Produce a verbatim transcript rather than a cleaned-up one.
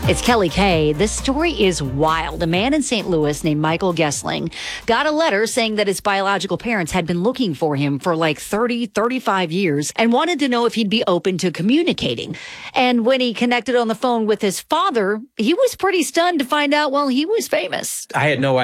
It's Kelly Kay. This story is wild. A man in Saint Louis named Michael Gessling got a letter saying that his biological parents had been looking for him for like thirty, thirty-five years and wanted to know if he'd be open to communicating. And when he connected on the phone with his father, he was pretty stunned to find out, well, he was famous. I had no